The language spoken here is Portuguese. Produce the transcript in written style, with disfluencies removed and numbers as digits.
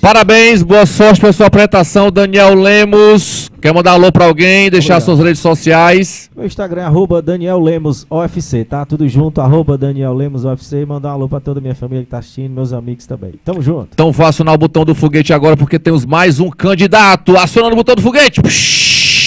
Parabéns, boa sorte pela sua apresentação, Daniel Lemos. Quer mandar alô pra alguém, deixar Obrigado. suas redes sociais? Meu Instagram é Daniel Lemos OFC, tá? Tudo junto, Daniel Lemos OFC. Mandar um alô pra toda a minha família que tá assistindo, meus amigos também. Tamo junto. Então vou acionar o botão do foguete agora, porque temos mais um candidato. Acionando o botão do foguete. Psh!